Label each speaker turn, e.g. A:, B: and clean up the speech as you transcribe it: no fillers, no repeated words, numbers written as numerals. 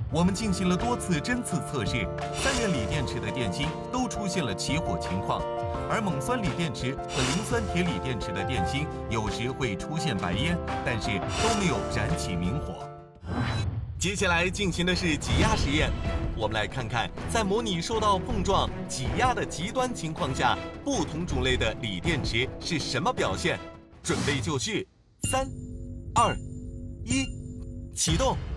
A: 我们进行了多次针刺测试，3元锂电池的电芯都出现了起火情况，而锰酸锂电池和磷酸铁锂电池的电芯有时会出现白烟，但是都没有燃起明火。接下来进行的是挤压实验，我们来看看在模拟受到碰撞、挤压的极端情况下，不同种类的锂电池是什么表现。准备就绪，3、2、1，启动。